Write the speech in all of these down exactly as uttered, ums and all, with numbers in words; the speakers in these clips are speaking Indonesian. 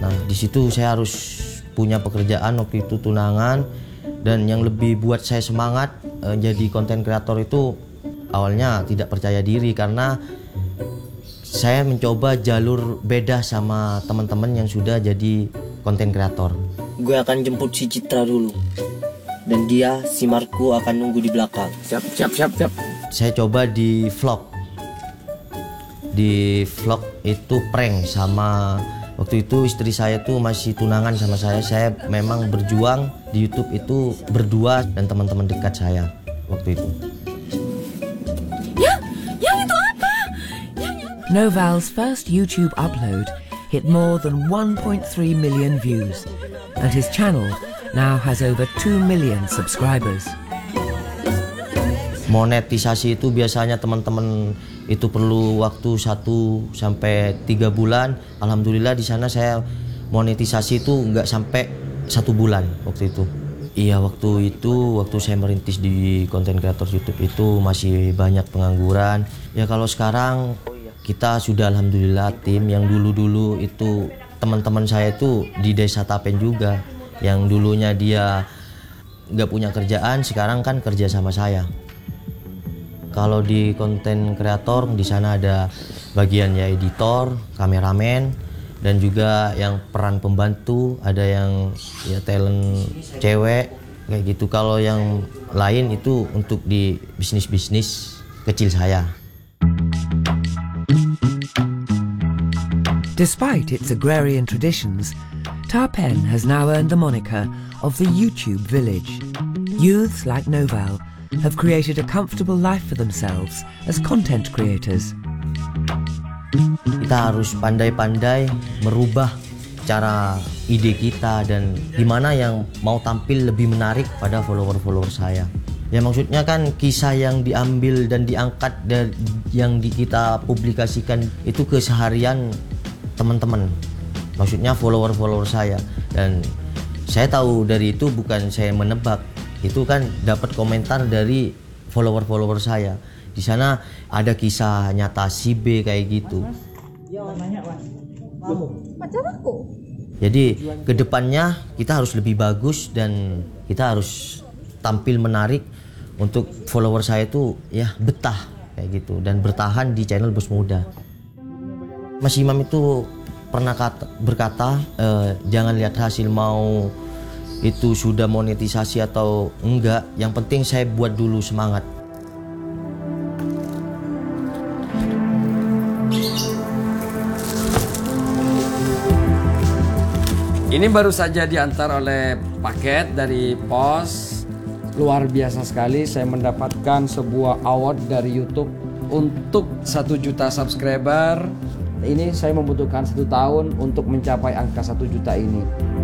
Nah, di situ saya harus punya pekerjaan waktu itu tunangan, dan yang lebih buat saya semangat eh, jadi konten kreator itu awalnya tidak percaya diri karena saya mencoba jalur beda sama teman-teman yang sudah jadi konten kreator. Gue akan jemput si Citra dulu, dan dia, si Marco akan nunggu di belakang. Siap, siap, siap, siap. Saya coba di vlog. Di vlog itu prank sama waktu itu istri saya tuh masih tunangan sama saya. Saya memang berjuang di YouTube itu berdua dan teman-teman dekat saya waktu itu. Ya, yang itu apa? Yang, yang... Noval's first YouTube upload hit more than one point three million views, and his channel now has over two million subscribers. Monetisasi itu biasanya teman-teman itu perlu waktu satu sampai tiga bulan. Alhamdulillah di sana saya monetisasi itu nggak sampai satu bulan waktu itu. Iya, waktu itu waktu saya merintis di konten kreator YouTube itu masih banyak pengangguran. Ya kalau sekarang kita sudah alhamdulillah tim yang dulu-dulu itu teman-teman saya itu di Desa Tapen juga. Yang dulunya dia nggak punya kerjaan, sekarang kan kerja sama saya. Kalau di konten kreator di sana ada bagian ya editor, kameramen, dan juga yang peran pembantu, ada yang ya talent cewek kayak gitu. Kalau yang lain itu untuk di bisnis-bisnis kecil saya. Despite its agrarian traditions, Tapen has now earned the moniker of the YouTube village. Youths like Noval have created a comfortable life for themselves as content creators. Kita harus pandai-pandai merubah cara ide kita dan gimana yang mau tampil lebih menarik pada follower-follower saya. Ya maksudnya kan kisah yang diambil dan diangkat dan yang di kita publikasikan itu keseharian teman-teman. Maksudnya follower-follower saya, dan saya tahu dari itu bukan saya menebak. Itu kan dapat komentar dari follower-follower saya. Di sana ada kisah nyata si B kayak gitu. Jadi kedepannya kita harus lebih bagus dan kita harus tampil menarik untuk follower saya itu ya betah kayak gitu dan bertahan di channel Bos Muda. Mas Imam itu pernah kata, berkata eh, jangan lihat hasil mau itu sudah monetisasi atau enggak, yang penting saya buat dulu semangat. Ini baru saja diantar oleh paket dari pos. Luar biasa sekali, saya mendapatkan sebuah award dari YouTube untuk satu juta subscriber. Ini saya membutuhkan satu tahun untuk mencapai angka satu juta ini.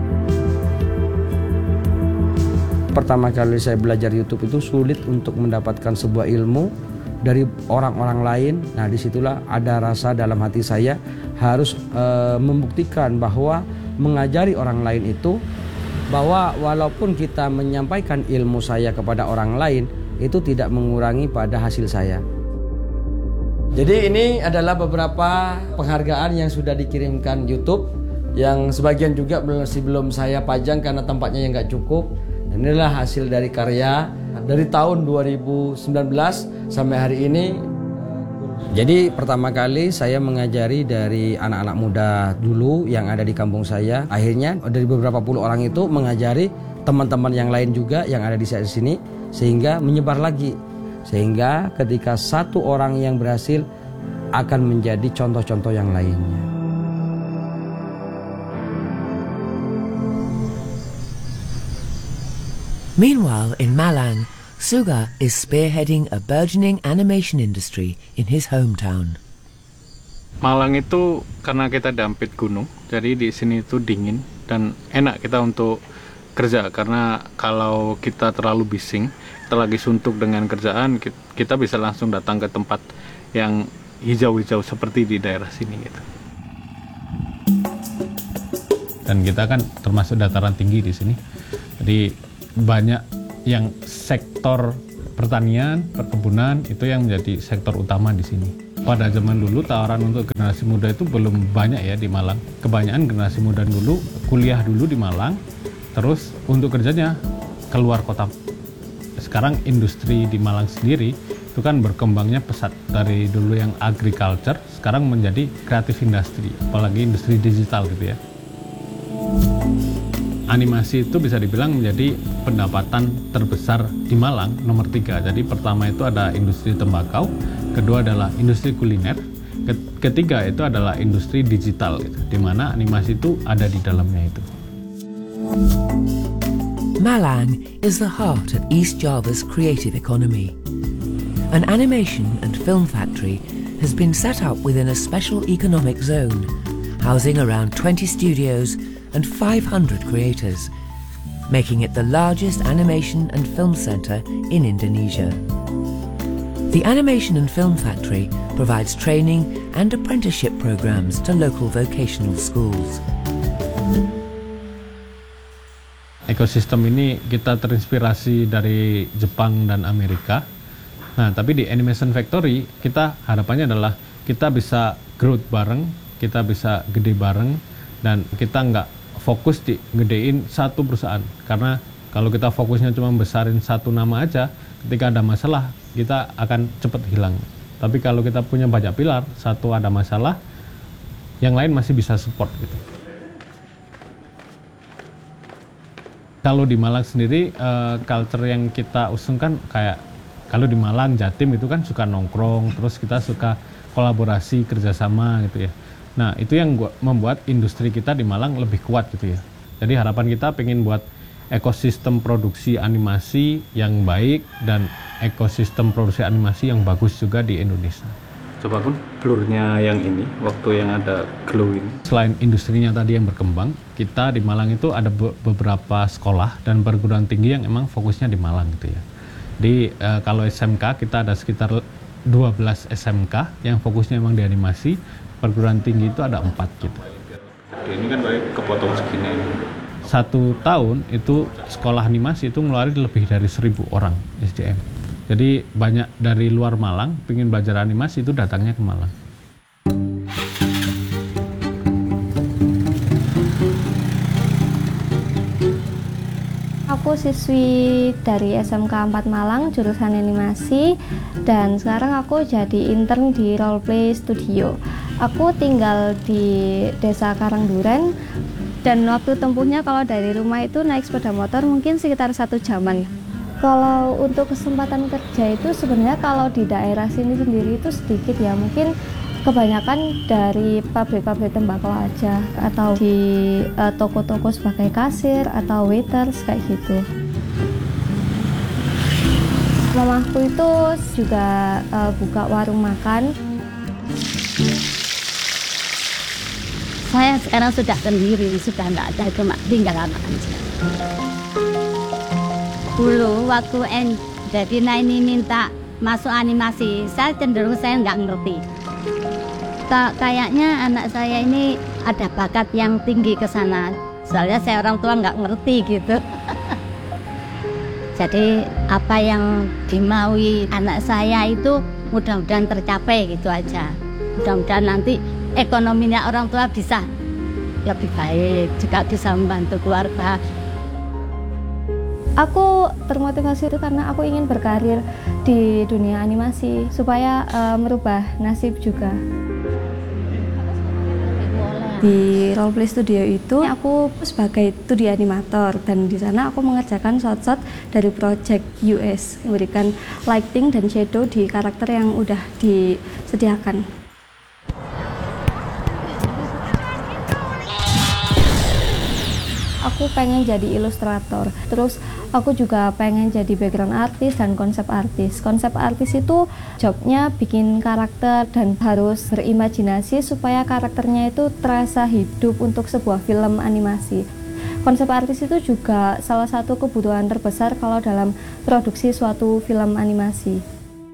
Pertama kali saya belajar YouTube itu sulit untuk mendapatkan sebuah ilmu dari orang-orang lain. Nah, disitulah ada rasa dalam hati saya harus e, membuktikan bahwa mengajari orang lain itu, bahwa walaupun kita menyampaikan ilmu saya kepada orang lain, itu tidak mengurangi pada hasil saya. Jadi ini adalah beberapa penghargaan yang sudah dikirimkan YouTube, yang sebagian juga masih belum saya pajang karena tempatnya yang nggak cukup. Dan inilah hasil dari karya dari tahun dua ribu sembilan belas sampai hari ini. Jadi pertama kali saya mengajari dari anak-anak muda dulu yang ada di kampung saya. Akhirnya dari beberapa puluh orang itu mengajari teman-teman yang lain juga yang ada di sini, sehingga menyebar lagi. Sehingga ketika satu orang yang berhasil akan menjadi contoh-contoh yang lainnya. Meanwhile, in Malang, Suga is spearheading a burgeoning animation industry in his hometown. Malang itu karena kita dampit gunung, jadi di sini itu dingin dan enak kita untuk kerja, karena kalau kita terlalu bising, kita lagi suntuk dengan kerjaan, kita bisa langsung datang ke tempat yang hijau-hijau seperti di daerah sini gitu. Dan kita kan termasuk dataran tinggi di sini, jadi banyak yang sektor pertanian, perkebunan itu yang menjadi sektor utama di sini. Pada zaman dulu tawaran untuk generasi muda itu belum banyak ya di Malang. Kebanyakan generasi muda dulu kuliah dulu di Malang, terus untuk kerjanya keluar kota. Sekarang industri di Malang sendiri itu kan berkembangnya pesat, dari dulu yang agriculture sekarang menjadi kreatif industri, apalagi industri digital gitu ya. Animasi itu bisa dibilang menjadi pendapatan terbesar di Malang nomor tiga. Jadi pertama itu ada industri tembakau, kedua adalah industri kuliner, ketiga itu adalah industri digital, gitu, di mana animasi itu ada di dalamnya itu. Malang is the heart of East Java's creative economy. An animation and film factory has been set up within a special economic zone, housing around twenty studios and five hundred creators, making it the largest animation and film centre in Indonesia. The Animation and Film Factory provides training and apprenticeship programs to local vocational schools. Ekosistem ini kita terinspirasi dari Jepang dan Amerika. Nah, tapi di Animation Factory kita harapannya adalah kita bisa growth bareng, kita bisa gede bareng, dan kita nggak fokus di gedein satu perusahaan. Karena kalau kita fokusnya cuma besarin satu nama aja, ketika ada masalah kita akan cepat hilang. Tapi kalau kita punya banyak pilar, satu ada masalah, yang lain masih bisa support gitu. Kalau di Malang sendiri, uh, culture yang kita usungkan kayak kalau di Malang, Jatim itu kan suka nongkrong, terus kita suka kolaborasi, kerjasama gitu ya. Nah, itu yang gua, membuat industri kita di Malang lebih kuat gitu ya. Jadi harapan kita pengen buat ekosistem produksi animasi yang baik dan ekosistem produksi animasi yang bagus juga di Indonesia. Coba pun blurnya yang ini, waktu yang ada glow ini. Selain industrinya tadi yang berkembang, kita di Malang itu ada be- beberapa sekolah dan perguruan tinggi yang emang fokusnya di Malang gitu ya. Di uh, kalau S M K kita ada sekitar dua belas S M K yang fokusnya emang di animasi. Perguruan tinggi itu ada empat gitu. Ini kan baik kepotong segini. Satu tahun itu sekolah animasi itu ngeluarin lebih dari seribu orang S D M. Jadi banyak dari luar Malang pengen belajar animasi itu datangnya ke Malang. Aku siswi dari S M K empat Malang, jurusan animasi, dan sekarang aku jadi intern di Roleplay Studio. Aku tinggal di Desa Karangduren, dan waktu tempuhnya kalau dari rumah itu naik sepeda motor mungkin sekitar satu jaman. Kalau untuk kesempatan kerja itu sebenarnya kalau di daerah sini sendiri itu sedikit ya, mungkin kebanyakan dari pabrik-pabrik tembakau aja, atau di uh, toko-toko sebagai kasir atau waiters kayak gitu. Mamaku itu juga uh, buka warung makan. Saya sekarang sudah sendiri, sudah enggak ada, cuma tinggal anak aja. Dulu waktu en jadi Naini minta masuk animasi, saya cenderung saya nggak ngerti. Tak kayaknya anak saya ini ada bakat yang tinggi ke sana. Soalnya saya orang tua nggak ngerti gitu. Jadi apa yang dimaui anak saya itu mudah-mudahan tercapai gitu aja. Mudah-mudahan nanti ekonominya orang tua bisa lebih baik, juga bisa membantu keluarga. Aku termotivasi itu karena aku ingin berkarir di dunia animasi supaya uh, merubah nasib juga. Di Roleplay Studio itu aku sebagai two D animator, dan di sana aku mengerjakan shot-shot dari project U S, memberikan lighting dan shadow di karakter yang udah disediakan. Aku pengen jadi ilustrator, terus aku juga pengen jadi background artis dan konsep artis. Konsep artis itu jobnya bikin karakter dan harus berimajinasi supaya karakternya itu terasa hidup untuk sebuah film animasi. Konsep artis itu juga salah satu kebutuhan terbesar kalau dalam produksi suatu film animasi.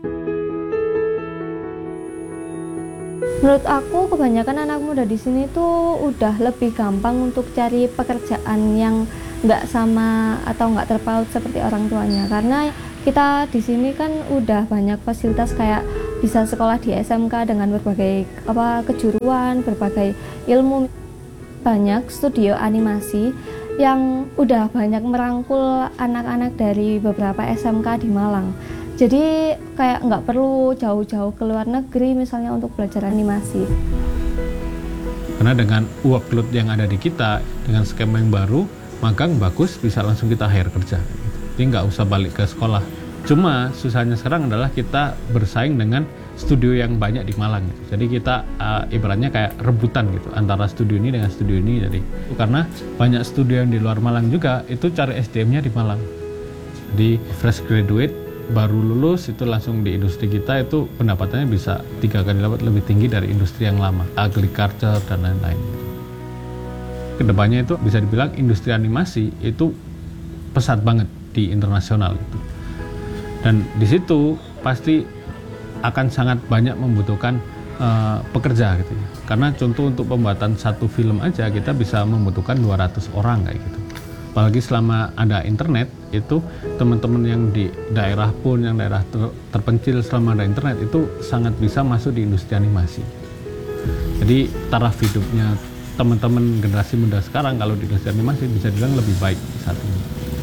Menurut aku kebanyakan anak muda di sini tuh udah lebih gampang untuk cari pekerjaan yang nggak sama atau nggak terpaut seperti orang tuanya, karena kita di sini kan udah banyak fasilitas kayak bisa sekolah di S M K dengan berbagai apa kejuruan, berbagai ilmu. Banyak studio animasi yang udah banyak merangkul anak-anak dari beberapa S M K di Malang. Jadi kayak nggak perlu jauh-jauh ke luar negeri misalnya untuk belajar animasi. Karena dengan workload yang ada di kita, dengan skema yang baru, magang bagus, bisa langsung kita hire kerja. Jadi nggak usah balik ke sekolah. Cuma susahnya sekarang adalah kita bersaing dengan studio yang banyak di Malang. Gitu. Jadi kita uh, ibaratnya kayak rebutan gitu antara studio ini dengan studio ini. Jadi karena banyak studio yang di luar Malang juga itu cari S D M-nya di Malang. Di fresh graduate baru lulus itu langsung di industri kita itu pendapatannya bisa tiga kali lipat lebih tinggi dari industri yang lama, agriculture dan lain-lain. Kedepannya itu bisa dibilang industri animasi itu pesat banget di internasional itu. Dan di situ pasti akan sangat banyak membutuhkan uh, pekerja gitu ya. Karena contoh untuk pembuatan satu film aja kita bisa membutuhkan dua ratus orang kayak gitu. Apalagi selama ada internet itu teman-teman yang di daerah pun yang daerah ter- terpencil selama ada internet itu sangat bisa masuk di industri animasi. Jadi taraf hidupnya teman-teman generasi muda sekarang kalau di industri animasi bisa dibilang lebih baik saat ini.